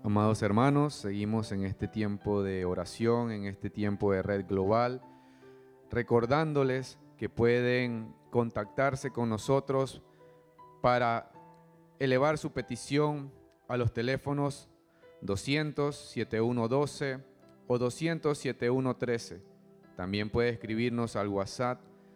Amados hermanos, seguimos en este tiempo de oración, en este tiempo de Red Global, recordándoles que pueden contactarse con nosotros para elevar su petición a los teléfonos 200-7112 o 200-7113. También puede escribirnos al WhatsApp